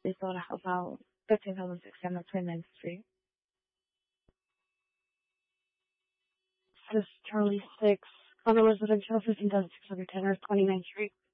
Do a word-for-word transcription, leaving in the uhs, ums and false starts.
They sold a house out fifteen thousand six hundred twenty-ninth Street. This is Charlie Six on a residential fifteen thousand six hundred ten or twenty-ninth Street.